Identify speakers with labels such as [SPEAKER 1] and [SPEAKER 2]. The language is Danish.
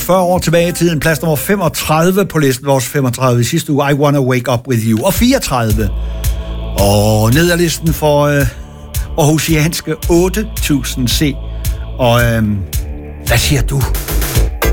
[SPEAKER 1] 40 år tilbage i tiden. Plads nummer 35 på listen, vores 35 i sidste uge. I Wanna Wake Up With You. Og 34. Og ned ad listen for Aarhusianske 8000C. Og hvad siger du?